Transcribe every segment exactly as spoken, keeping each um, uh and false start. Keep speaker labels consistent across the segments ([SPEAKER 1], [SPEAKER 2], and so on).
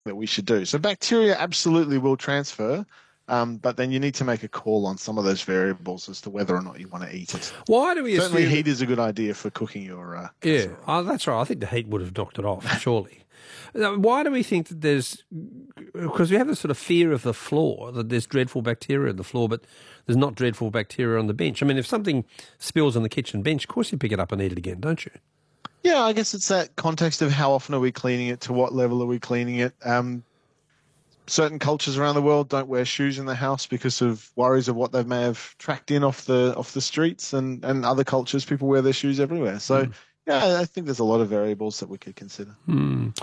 [SPEAKER 1] that we should do. So bacteria absolutely will transfer, um, but then you need to make a call on some of those variables as to whether or not you want to eat it.
[SPEAKER 2] Why do we
[SPEAKER 1] Certainly,
[SPEAKER 2] assume
[SPEAKER 1] heat is a good idea for cooking your uh,
[SPEAKER 2] Yeah,
[SPEAKER 1] casserole.
[SPEAKER 2] oh, that's right. I think the heat would have knocked it off, surely. Now, why do we think that there's... Because we have this sort of fear of the floor, that there's dreadful bacteria on the floor, but there's not dreadful bacteria on the bench. I mean, if something spills on the kitchen bench, of course you pick it up and eat it again, don't you?
[SPEAKER 1] Yeah, I guess it's that context of how often are we cleaning it, to what level are we cleaning it. Um, certain cultures around the world don't wear shoes in the house because of worries of what they may have tracked in off the off the streets, and, and other cultures, people wear their shoes everywhere. So, mm. yeah, I think there's a lot of variables that we could consider.
[SPEAKER 2] Mm.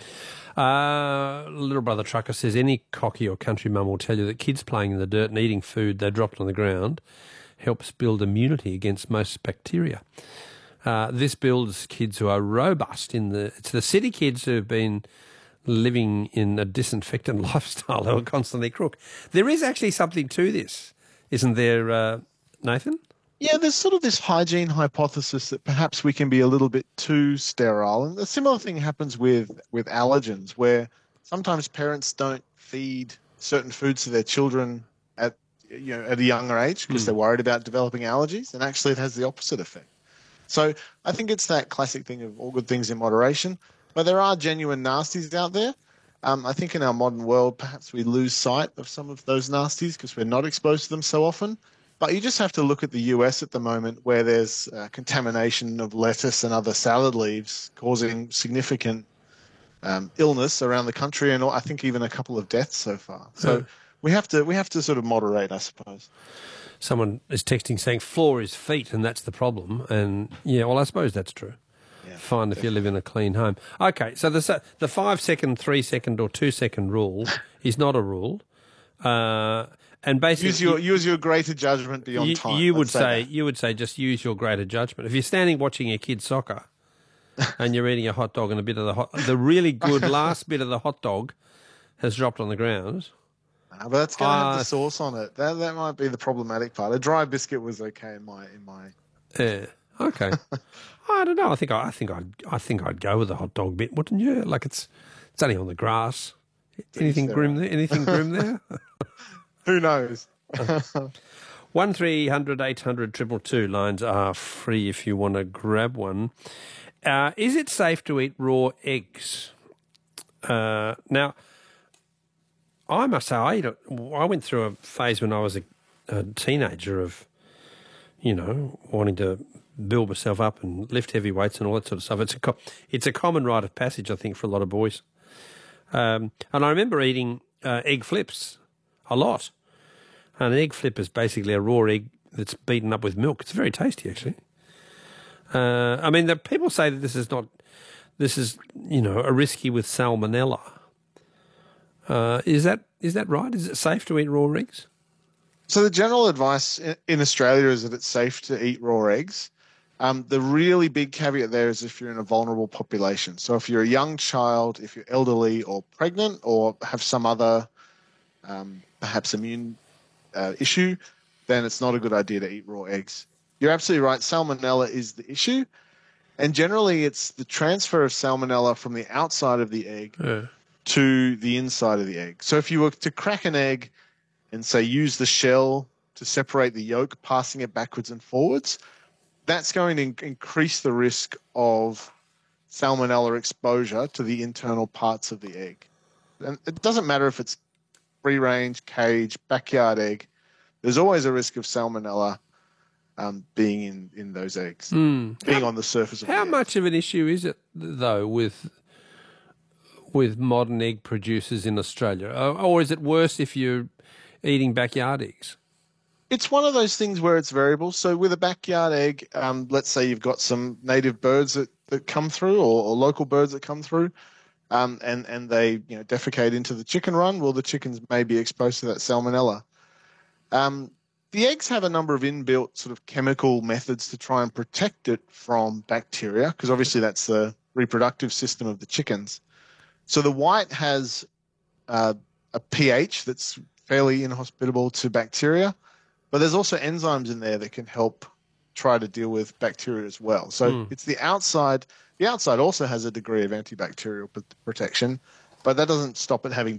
[SPEAKER 2] Uh, little brother Trucker says, any cocky or country mum will tell you that kids playing in the dirt and eating food they dropped on the ground helps build immunity against most bacteria. Uh, this builds kids who are robust in the... It's the city kids who have been living in a disinfectant lifestyle who are constantly crook. There is actually something to this, isn't there, uh, Nathan?
[SPEAKER 1] Yeah, there's sort of this hygiene hypothesis that perhaps we can be a little bit too sterile. And a similar thing happens with, with allergens, where sometimes parents don't feed certain foods to their children at, you know, at a younger age because mm. they're worried about developing allergies, and actually it has the opposite effect. So I think it's that classic thing of all good things in moderation, but there are genuine nasties out there. Um, I think in our modern world, perhaps we lose sight of some of those nasties because we're not exposed to them so often. But you just have to look at the U S at the moment, where there's uh, contamination of lettuce and other salad leaves causing significant um, illness around the country, and I think even a couple of deaths so far. So yeah. we have to we have to sort of moderate, I suppose.
[SPEAKER 2] Someone is texting saying floor is feet, and that's the problem. And yeah, well, I suppose that's true. Yeah, Fine definitely. If you live in a clean home. Okay, so the the five second, three second, or two second rule is not a rule. Uh, and basically,
[SPEAKER 1] use your use your greater judgment beyond
[SPEAKER 2] you,
[SPEAKER 1] time.
[SPEAKER 2] You would
[SPEAKER 1] say,
[SPEAKER 2] say you would say just use your greater judgment. If you're standing watching your kids soccer, and you're eating a hot dog, and a bit of the hot, the really good last bit of the hot dog has dropped on the ground.
[SPEAKER 1] Uh, but that's going to
[SPEAKER 2] uh,
[SPEAKER 1] have the sauce on it. That that might be the problematic part. A dry biscuit was okay in my in my.
[SPEAKER 2] Yeah. Okay. I don't know. I think I, I think I'd I think I'd go with the hot dog bit, wouldn't you? Like it's it's only on the grass. Anything grim there? Anything grim there?
[SPEAKER 1] Who knows?
[SPEAKER 2] One three hundred eight hundred triple two lines are free if you want to grab one. Uh, is it safe to eat raw eggs? Uh, now. I must say, I, I went through a phase when I was a, a teenager of, you know, wanting to build myself up and lift heavy weights and all that sort of stuff. It's a, it's a common rite of passage, I think, for a lot of boys. Um, and I remember eating uh, egg flips a lot. And an egg flip is basically a raw egg that's beaten up with milk. It's very tasty, actually. Uh, I mean, the, people say that this is not, this is, you know, a risky with salmonella. Uh, is that is that right? Is it safe to eat raw eggs?
[SPEAKER 1] So the general advice in Australia is that it's safe to eat raw eggs. Um, the really big caveat there is if you're in a vulnerable population. So if you're a young child, if you're elderly or pregnant, or have some other um, perhaps immune uh, issue, then it's not a good idea to eat raw eggs. You're absolutely right. Salmonella is the issue. And generally it's the transfer of salmonella from the outside of the egg yeah. to the inside of the egg. So if you were to crack an egg and say use the shell to separate the yolk, passing it backwards and forwards, that's going to increase the risk of salmonella exposure to the internal parts of the egg. And it doesn't matter if it's free-range, cage, backyard egg. There's always a risk of salmonella um, being in, in those eggs,
[SPEAKER 2] mm.
[SPEAKER 1] being
[SPEAKER 2] how,
[SPEAKER 1] on the surface of the
[SPEAKER 2] How
[SPEAKER 1] egg.
[SPEAKER 2] much of an issue is it, though, with with modern egg producers in Australia? Or, or is it worse if you're eating backyard eggs?
[SPEAKER 1] It's one of those things where it's variable. So with a backyard egg, um, let's say you've got some native birds that, that come through, or, or local birds that come through, um, and, and they you know defecate into the chicken run, well, the chickens may be exposed to that salmonella. Um, the eggs have a number of inbuilt sort of chemical methods to try and protect it from bacteria, because obviously that's the reproductive system of the chickens. So the white has uh, a pH that's fairly inhospitable to bacteria, but there's also enzymes in there that can help try to deal with bacteria as well. So mm. it's the outside. The outside also has a degree of antibacterial p- protection, but that doesn't stop it having